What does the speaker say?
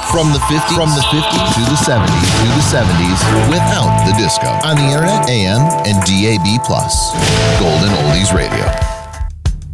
From the 50s to the 70s without the disco. On the internet, AM and DAB+. Golden Oldies Radio.